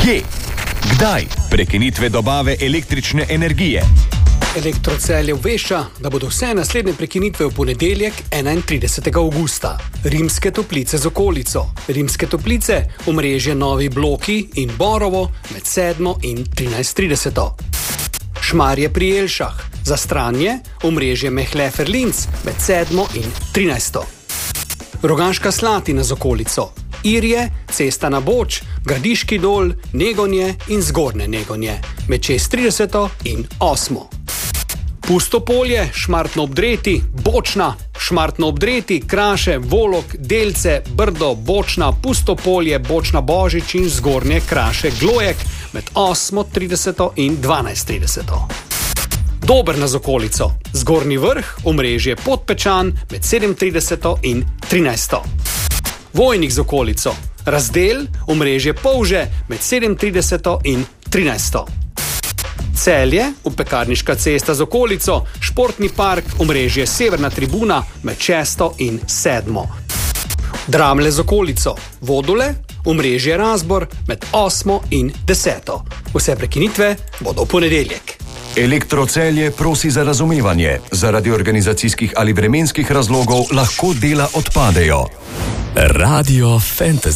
Kje? Kdaj? Prekinitve dobave električne energije. Elektrocelje obvešča, da bodo vse naslednje prekinitve v ponedeljek 31. avgusta. Rimske Toplice z okolico. Rimske Toplice, omrežje Novi Bloki in Borovo med 7 in 13:30. Šmarje pri Jelšah. Za Stranje, omrežje Mehlefer-Linz med 7 in 13. Rogaška Slatina z okolico. Irje, Cesta na Boč, Gradiški Dol, Negonje in Zgornje Negonje med 6:30 in 8. Pusto polje, Šmartno ob Dreti, Bočna, Šmartno ob Dreti, Kraše, Volok, Delce, Brdo, Bočna, Pusto polje, Bočna Božič in Zgornje Kraše Glojek med 8:30 in 12:30. Dobrna z okolico. Zgornji Vrh, omrežje Podpečan med 7:30 in 13. Vojnik z okolico. Razdel, omrežje Polže med 7:30 in 13. Celje, Pekarniška cesta z okolico, Športni park, omrežje Severna tribuna med 6 in 7. Dramlje z okolico. Vodole, omrežje Razbor med 8 in 10. Vse prekinitve bodo v ponedeljek. Elektrocelje prosi za razumevanje. Zaradi organizacijskih ali vremenskih razlogov lahko dela odpadejo. Radio Fantasy.